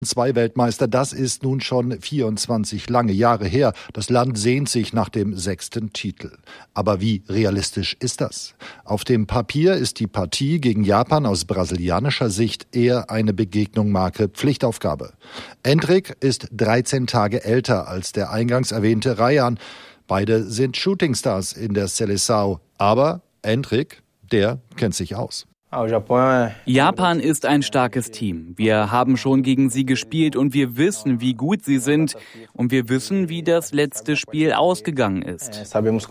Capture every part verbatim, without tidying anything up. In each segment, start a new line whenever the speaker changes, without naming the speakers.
Zwei Weltmeister, das ist nun schon vierundzwanzig lange Jahre her. Das Land sehnt sich nach dem sechsten Titel. Aber wie realistisch ist das? Auf dem Papier ist die Partie gegen Japan aus brasilianischer Sicht eher eine Begegnung Marke Pflichtaufgabe. Endrik ist dreizehn Tage älter als der eingangs erwähnte Ryan. Beide sind Shootingstars in der Seleção. Aber Endrik, der kennt sich aus.
Japan ist ein starkes Team. Wir haben schon gegen sie gespielt und wir wissen, wie gut sie sind. Und wir wissen, wie das letzte Spiel ausgegangen ist.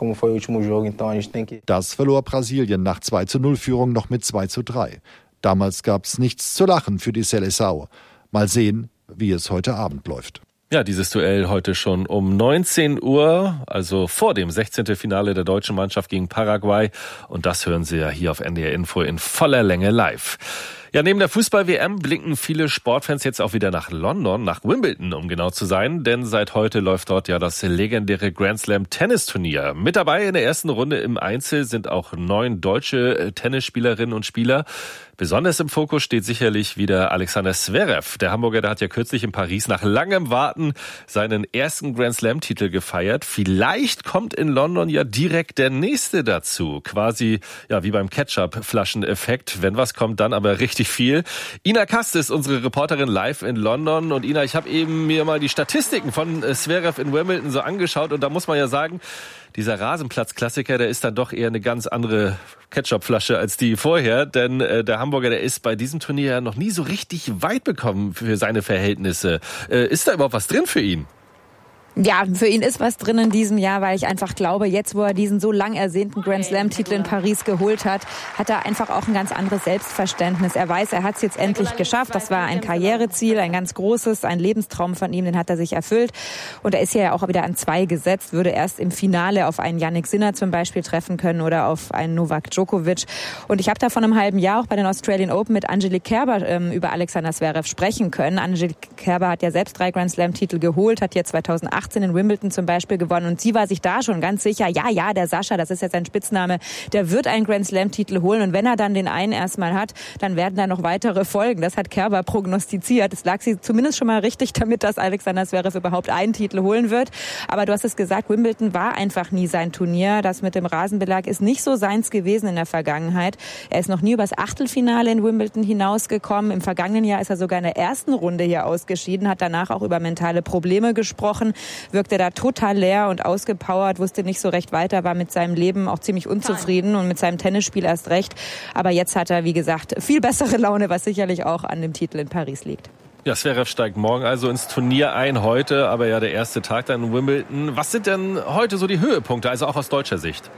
Das verlor Brasilien nach zwei zu null Führung noch mit zwei zu drei. Damals gab es nichts zu lachen für die Seleção. Mal sehen, wie es heute Abend läuft.
Ja, dieses Duell heute schon um neunzehn Uhr, also vor dem sechzehnten Finale der deutschen Mannschaft gegen Paraguay. Und das hören Sie ja hier auf N D R Info in voller Länge live. Ja, neben der Fußball-W M blicken viele Sportfans jetzt auch wieder nach London, nach Wimbledon, um genau zu sein. Denn seit heute läuft dort ja das legendäre Grand Slam Tennisturnier. Mit dabei in der ersten Runde im Einzel sind auch neun deutsche Tennisspielerinnen und Spieler. Besonders im Fokus steht sicherlich wieder Alexander Zverev. Der Hamburger, der hat ja kürzlich in Paris nach langem Warten seinen ersten Grand Slam-Titel gefeiert. Vielleicht kommt in London ja direkt der nächste dazu. Quasi ja wie beim Ketchup-Flaschen-Effekt. Wenn was kommt, dann aber richtig viel. Ina Kast ist unsere Reporterin live in London. Und Ina, ich habe eben mir mal die Statistiken von Zverev in Wimbledon so angeschaut. Und da muss man ja sagen, dieser Rasenplatz-Klassiker, der ist dann doch eher eine ganz andere Ketchupflasche als die vorher. Denn äh, der Hamburger, der ist bei diesem Turnier ja noch nie so richtig weit bekommen für seine Verhältnisse. Äh, ist da überhaupt was drin für ihn?
Ja, für ihn ist was drin in diesem Jahr, weil ich einfach glaube, jetzt, wo er diesen so lang ersehnten Grand Slam-Titel in Paris geholt hat, hat er einfach auch ein ganz anderes Selbstverständnis. Er weiß, er hat es jetzt endlich geschafft. Das war ein Karriereziel, ein ganz großes, ein Lebenstraum von ihm, den hat er sich erfüllt. Und er ist ja auch wieder an zwei gesetzt, würde erst im Finale auf einen Jannik Sinner zum Beispiel treffen können oder auf einen Novak Djokovic. Und ich habe da vor einem halben Jahr auch bei den Australian Open mit Angelique Kerber ähm, über Alexander Zverev sprechen können. Angelique Kerber hat ja selbst drei Grand Slam-Titel geholt, hat hier zweitausendachtzehn in Wimbledon zum Beispiel gewonnen und sie war sich da schon ganz sicher, ja, ja, der Sascha, das ist jetzt sein Spitzname, der wird einen Grand Slam-Titel holen und wenn er dann den einen erstmal hat, dann werden da noch weitere folgen. Das hat Kerber prognostiziert. Es lag sie zumindest schon mal richtig damit, dass Alexander Zverev überhaupt einen Titel holen wird. Aber du hast es gesagt, Wimbledon war einfach nie sein Turnier. Das mit dem Rasenbelag ist nicht so seins gewesen in der Vergangenheit. Er ist noch nie übers Achtelfinale in Wimbledon hinausgekommen. Im vergangenen Jahr ist er sogar in der ersten Runde hier ausgeschieden, hat danach auch über mentale Probleme gesprochen, wirkte da total leer und ausgepowert, wusste nicht so recht weiter, war mit seinem Leben auch ziemlich unzufrieden und mit seinem Tennisspiel erst recht. Aber jetzt hat er, wie gesagt, viel bessere Laune, was sicherlich auch an dem Titel in Paris liegt.
Ja, Zverev steigt morgen also ins Turnier ein, heute, aber ja der erste Tag dann in Wimbledon. Was sind denn heute so die Höhepunkte, also auch aus deutscher Sicht?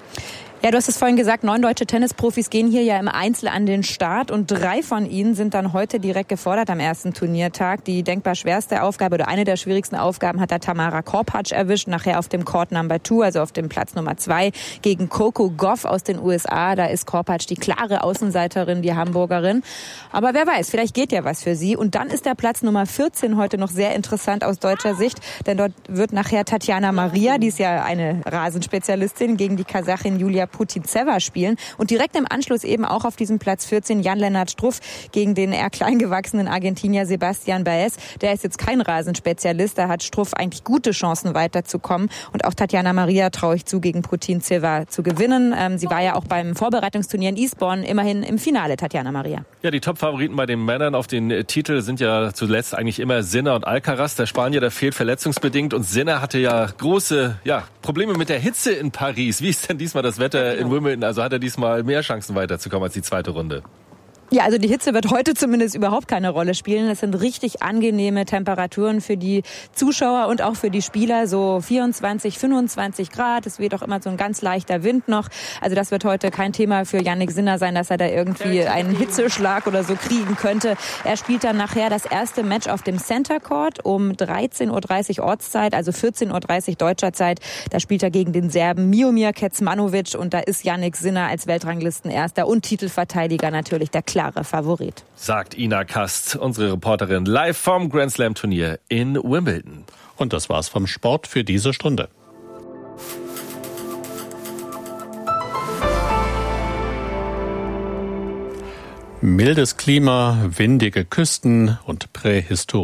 Ja, du hast es vorhin gesagt, neun deutsche Tennisprofis gehen hier ja im Einzel an den Start und drei von ihnen sind dann heute direkt gefordert am ersten Turniertag. Die denkbar schwerste Aufgabe oder eine der schwierigsten Aufgaben hat da Tamara Korpatsch erwischt, nachher auf dem Court Number Two, also auf dem Platz Nummer zwei gegen Coco Gauff aus den U S A. Da ist Korpatsch die klare Außenseiterin, die Hamburgerin. Aber wer weiß, vielleicht geht ja was für sie. Und dann ist der Platz Nummer vierzehn heute noch sehr interessant aus deutscher Sicht, denn dort wird nachher Tatjana Maria, die ist ja eine Rasenspezialistin, gegen die Kasachin Julia Putintseva spielen und direkt im Anschluss eben auch auf diesem Platz vierzehn Jan-Lennart Struff gegen den eher kleingewachsenen Argentinier Sebastian Baez. Der ist jetzt kein Rasenspezialist, da hat Struff eigentlich gute Chancen weiterzukommen und auch Tatjana Maria traue ich zu, gegen Putintseva zu gewinnen. Ähm, sie war ja auch beim Vorbereitungsturnier in Eastbourne immerhin im Finale, Tatjana Maria.
Ja, die Top-Favoriten bei den Männern auf den Titel sind ja zuletzt eigentlich immer Sinner und Alcaraz. Der Spanier, der fehlt verletzungsbedingt und Sinner hatte ja große ja, Probleme mit der Hitze in Paris. Wie ist denn diesmal das Wetter in Wimbledon? Also hat er diesmal mehr Chancen weiterzukommen als die zweite Runde?
Ja, also die Hitze wird heute zumindest überhaupt keine Rolle spielen. Es sind richtig angenehme Temperaturen für die Zuschauer und auch für die Spieler. So vierundzwanzig, fünfundzwanzig Grad. Es weht auch immer so ein ganz leichter Wind noch. Also das wird heute kein Thema für Jannik Sinner sein, dass er da irgendwie einen Hitzeschlag oder so kriegen könnte. Er spielt dann nachher das erste Match auf dem Center Court um dreizehn Uhr dreißig Ortszeit, also vierzehn Uhr dreißig deutscher Zeit. Da spielt er gegen den Serben Miomir Kecmanovic und da ist Jannik Sinner als Weltranglistenerster und Titelverteidiger natürlich der klare Favorit.
Sagt Ina Kast, unsere Reporterin, live vom Grand Slam Turnier in Wimbledon.
Und das war's vom Sport für diese Stunde. Mildes Klima, windige Küsten und Prähistorie.